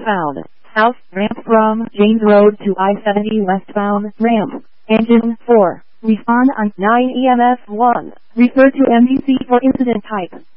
found. South ramp from James Road to I-70 westbound ramp. Engine 4. Respond on 9 EMS 1. Refer to MUC for incident type.